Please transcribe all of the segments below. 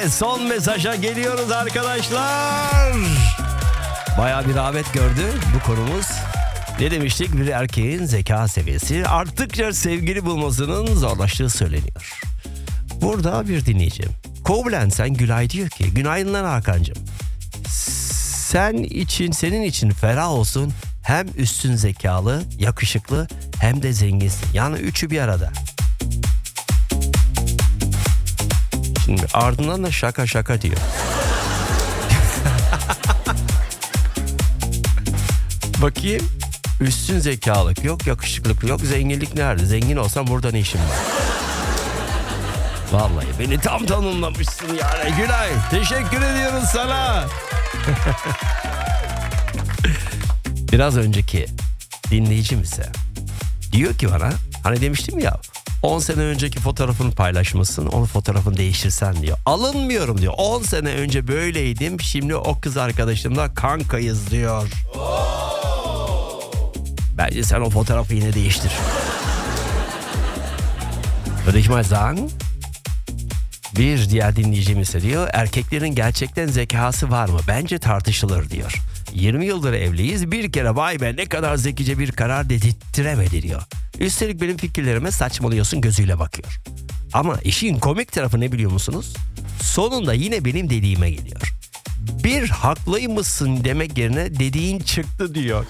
Ve son mesaja geliyoruz arkadaşlar. Bayağı bir rağbet gördü bu konumuz. Ne demiştik? Bir erkeğin zeka seviyesi arttıkça sevgili bulmasının zorlaştığı söyleniyor. Burada bir dinleyicim. Koblentz'ten Gülay diyor ki, günaydınlar Hakan'cığım. Senin için ferah olsun. Hem üstün zekalı, yakışıklı hem de zenginsin. Yani üçü bir arada. Şimdi ardından da şaka diyor. Bakayım. Üstün zekalık yok, yakışıklık yok, zenginlik nerede? Zengin olsam burada ne işim var? Vallahi beni tam tanımlamışsın yani Gülay. Teşekkür ediyoruz sana. Biraz önceki dinleyicim ise diyor ki bana, hani demiştim ya, 10 sene önceki fotoğrafını paylaşmışsın, onun fotoğrafını değiştirsen diyor. Alınmıyorum diyor. 10 sene önce böyleydim, şimdi o kız arkadaşımla kankayız diyor. Bence sen o fotoğrafı yine değiştir. Würde ich mal sagen. Bir diğer dinleyicim ise diyor, erkeklerin gerçekten zekası var mı? Bence tartışılır diyor. 20 yıldır evliyiz, bir kere vay be ne kadar zekice bir karar dedirttiremedi diyor. Üstelik benim fikirlerime saçmalıyorsun gözüyle bakıyor. Ama işin komik tarafı ne biliyor musunuz? Sonunda yine benim dediğime geliyor. Bir haklıymışsın demek yerine dediğin çıktı diyor.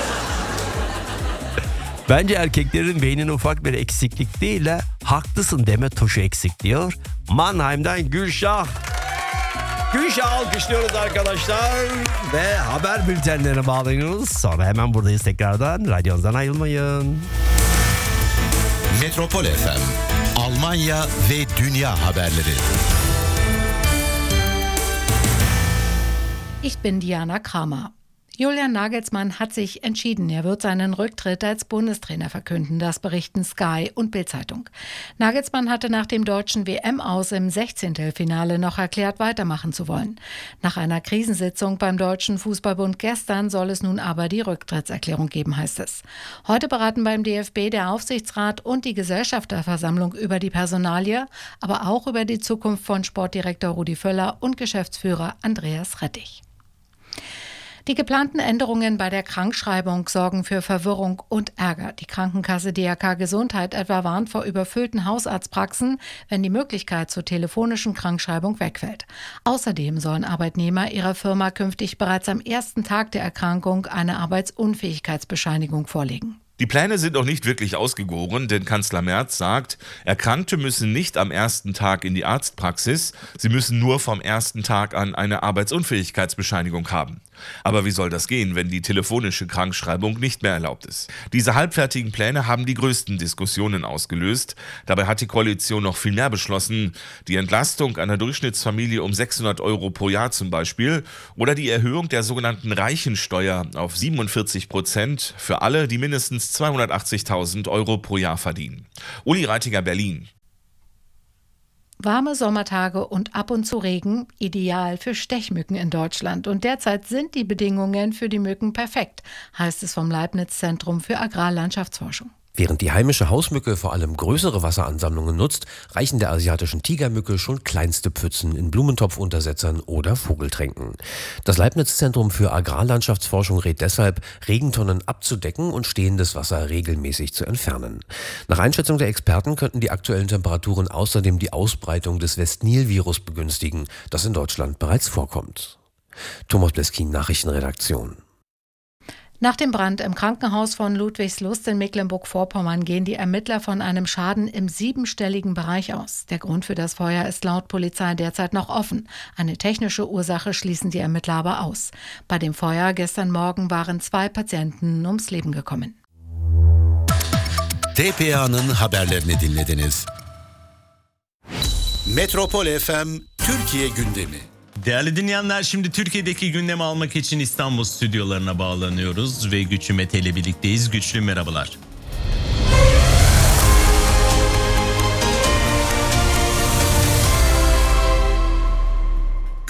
Bence erkeklerin beyninin ufak bir eksiklik değil de haklısın deme tuşu eksik diyor. Mannheim'dan Gülşah. Gülşah alkışlıyoruz arkadaşlar. Ve haber bültenlerine bağlanıyoruz. Sonra hemen buradayız tekrardan. Radyonuzdan ayrılmayın. Metropol FM, Almanya ve dünya haberleri. Ich bin Diana Kramer. Julian Nagelsmann hat sich entschieden. Er wird seinen Rücktritt als Bundestrainer verkünden, das berichten Sky und Bild-Zeitung. Nagelsmann hatte nach dem deutschen WM-Aus im 16. noch erklärt, weitermachen zu wollen. Nach einer Krisensitzung beim Deutschen Fußballbund gestern soll es nun aber die Rücktrittserklärung geben, heißt es. Heute beraten beim DFB der Aufsichtsrat und die Gesellschafterversammlung über die Personalie, aber auch über die Zukunft von Sportdirektor Rudi Völler und Geschäftsführer Andreas Rettich. Die geplanten Änderungen bei der Krankschreibung sorgen für Verwirrung und Ärger. Die Krankenkasse DRK Gesundheit etwa warnt vor überfüllten Hausarztpraxen, wenn die Möglichkeit zur telefonischen Krankschreibung wegfällt. Außerdem sollen Arbeitnehmer ihrer Firma künftig bereits am ersten Tag der Erkrankung eine Arbeitsunfähigkeitsbescheinigung vorlegen. Die Pläne sind noch nicht wirklich ausgegoren, denn Kanzler Merz sagt, Erkrankte müssen nicht am ersten Tag in die Arztpraxis, sie müssen nur vom ersten Tag an eine Arbeitsunfähigkeitsbescheinigung haben. Aber wie soll das gehen, wenn die telefonische Krankschreibung nicht mehr erlaubt ist? Diese halbfertigen Pläne haben die größten Diskussionen ausgelöst. Dabei hat die Koalition noch viel mehr beschlossen. Die Entlastung einer Durchschnittsfamilie um 600 € pro Jahr zum Beispiel oder die Erhöhung der sogenannten Reichensteuer auf 47% für alle, die mindestens 280.000 € pro Jahr verdienen. Uli Reitiger, Berlin. Warme Sommertage und ab und zu Regen, ideal für Stechmücken in Deutschland. Und derzeit sind die Bedingungen für die Mücken perfekt, heißt es vom Leibniz-Zentrum für Agrarlandschaftsforschung. Während die heimische Hausmücke vor allem größere Wasseransammlungen nutzt, reichen der asiatischen Tigermücke schon kleinste Pfützen in Blumentopfuntersetzern oder Vogeltränken. Das Leibniz-Zentrum für Agrarlandschaftsforschung rät deshalb, Regentonnen abzudecken und stehendes Wasser regelmäßig zu entfernen. Nach Einschätzung der Experten könnten die aktuellen Temperaturen außerdem die Ausbreitung des West-Nil-Virus begünstigen, das in Deutschland bereits vorkommt. Thomas Bleskin, Nachrichtenredaktion. Nach dem Brand im Krankenhaus von Ludwigslust in Mecklenburg-Vorpommern gehen die Ermittler von einem Schaden im 7-stelligen Bereich aus. Der Grund für das Feuer ist laut Polizei derzeit noch offen. Eine technische Ursache schließen die Ermittler aber aus. Bei dem Feuer gestern Morgen waren 2 Patienten ums Leben gekommen. TPA'nın haberlerini dinlediniz. Metropol FM Türkiye gündemi. Değerli dinleyenler, şimdi Türkiye'deki gündemi almak için İstanbul stüdyolarına bağlanıyoruz ve Güçlü Mete ile birlikteyiz. Güçlü, merhabalar.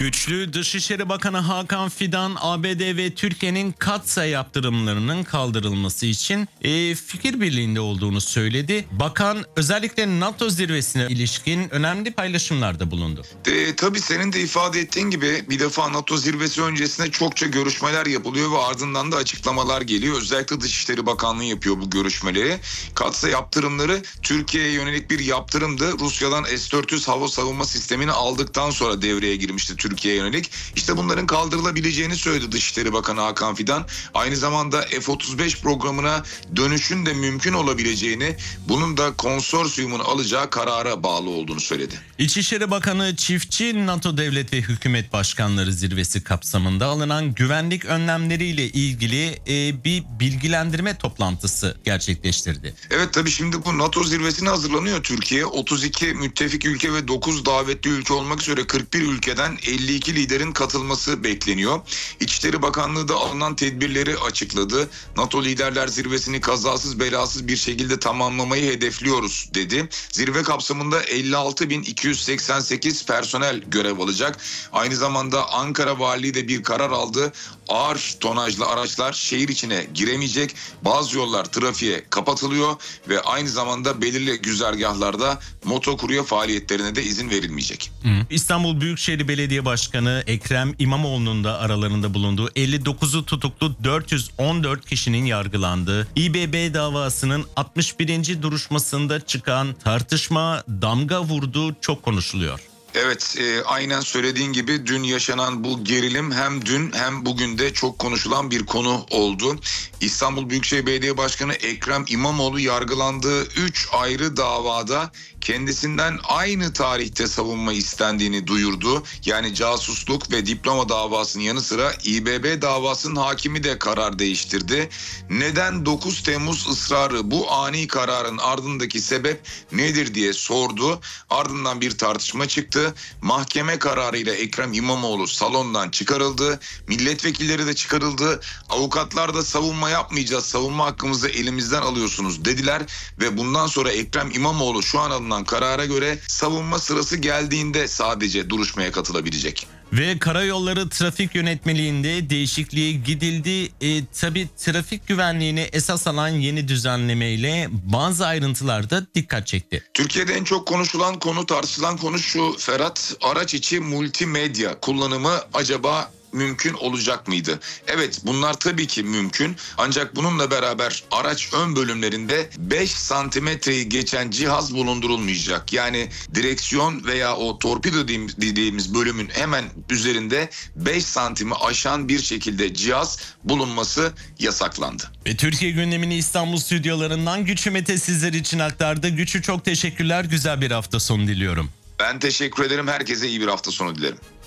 Güçlü Dışişleri Bakanı Hakan Fidan, ABD ve Türkiye'nin Katsa yaptırımlarının kaldırılması için fikir birliğinde olduğunu söyledi. Bakan özellikle NATO zirvesine ilişkin önemli paylaşımlarda bulundu. Tabii senin de ifade ettiğin gibi bir defa NATO zirvesi öncesinde çokça görüşmeler yapılıyor ve ardından da açıklamalar geliyor. Özellikle Dışişleri Bakanlığı yapıyor bu görüşmeleri. Katsa yaptırımları Türkiye'ye yönelik bir yaptırımdı. Rusya'dan S-400 hava savunma sistemini aldıktan sonra devreye girmişti Türkiye'ye yönelik. İşte bunların kaldırılabileceğini söyledi Dışişleri Bakanı Hakan Fidan. Aynı zamanda F-35 programına dönüşün de mümkün olabileceğini, bunun da konsorsiyumun alacağı karara bağlı olduğunu söyledi. İçişleri Bakanı çiftçi NATO devlet ve hükümet başkanları zirvesi kapsamında alınan güvenlik önlemleriyle ilgili bir bilgilendirme toplantısı gerçekleştirdi. Evet, tabii şimdi bu NATO zirvesine hazırlanıyor Türkiye. 32 müttefik ülke ve 9 davetli ülke olmak üzere 41 ülkeden 52 liderin katılması bekleniyor. İçişleri Bakanlığı da alınan tedbirleri açıkladı. NATO Liderler Zirvesini kazasız belasız bir şekilde tamamlamayı hedefliyoruz dedi. Zirve kapsamında 56.288 personel görev alacak. Aynı zamanda Ankara Valiliği de bir karar aldı. Ağır tonajlı araçlar şehir içine giremeyecek. Bazı yollar trafiğe kapatılıyor ve aynı zamanda belirli güzergahlarda motokurye faaliyetlerine de izin verilmeyecek. İstanbul Büyükşehir Belediye Başkanı Ekrem İmamoğlu'nun da aralarında bulunduğu 59'u tutuklu 414 kişinin yargılandığı İBB davasının 61. duruşmasında çıkan tartışma damga vurdu, çok konuşuluyor. Evet, aynen söylediğin gibi dün yaşanan bu gerilim hem dün hem bugün de çok konuşulan bir konu oldu. İstanbul Büyükşehir Belediye Başkanı Ekrem İmamoğlu yargılandığı 3 ayrı davada kendisinden aynı tarihte savunma istendiğini duyurdu. Yani casusluk ve diploma davasının yanı sıra İBB davasının hakimi de karar değiştirdi. Neden 9 Temmuz ısrarı, bu ani kararın ardındaki sebep nedir diye sordu. Ardından bir tartışma çıktı. Mahkeme kararıyla Ekrem İmamoğlu salondan çıkarıldı. Milletvekilleri de çıkarıldı. Avukatlar da savunma yapmayacağız, savunma hakkımızı elimizden alıyorsunuz dediler ve bundan sonra Ekrem İmamoğlu şu an alınan karara göre savunma sırası geldiğinde sadece duruşmaya katılabilecek. Ve Karayolları Trafik Yönetmeliğinde değişikliğe gidildi. Tabii trafik güvenliğini esas alan yeni düzenlemeyle bazı ayrıntılarda dikkat çekti. Türkiye'de en çok konuşulan konu, tartışılan konu şu Ferhat, araç içi multimedya kullanımı acaba mümkün olacak mıydı? Evet, bunlar tabii ki mümkün. Ancak bununla beraber araç ön bölümlerinde 5 santimetreyi geçen cihaz bulundurulmayacak. Yani direksiyon veya o torpido dediğimiz bölümün hemen üzerinde 5 santimi aşan bir şekilde cihaz bulunması yasaklandı. Ve Türkiye gündemini İstanbul stüdyolarından Güçlü Mete sizler için aktardı. Güçlü, çok teşekkürler. Güzel bir hafta sonu diliyorum. Ben teşekkür ederim. Herkese iyi bir hafta sonu dilerim.